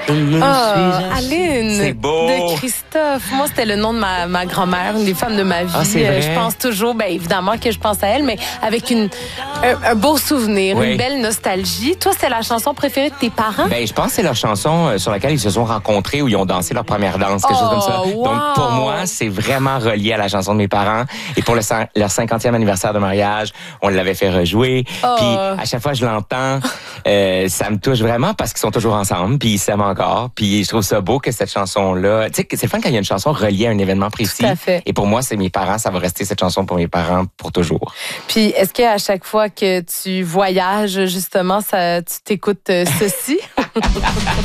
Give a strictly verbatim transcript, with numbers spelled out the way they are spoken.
Oh, Aline. C'est beau. De Christophe. Moi, c'était le nom de ma, ma grand-mère, une des femmes de ma vie. Ah, c'est vrai? Je pense toujours, bien évidemment que je pense à elle, mais avec une, un, un beau souvenir, oui. une belle nostalgie. Toi, c'est la chanson préférée de tes parents? Ben, je pense que c'est leur chanson sur laquelle ils se sont rencontrés, où ils ont dansé leur première danse, quelque oh, chose comme ça. Wow. Donc, pour moi, c'est vraiment relié à la chanson de mes parents. Et pour le, leur cinquantième anniversaire de mariage, on l'avait fait rejouer. Oh. Puis, à chaque fois que je l'entends, euh, ça me touche vraiment parce qu'ils sont toujours ensemble, puis ils s'aiment encore. Puis, je trouve ça beau que cette chanson-là... Tu sais, c'est le fun quand il y a une chanson reliée à un événement précis. Tout à fait. Et pour moi, c'est mes parents. Ça va rester cette chanson pour mes parents pour toujours. Puis, est-ce qu'à chaque fois que tu voyages, justement, ça, tu t'écoutes ceci?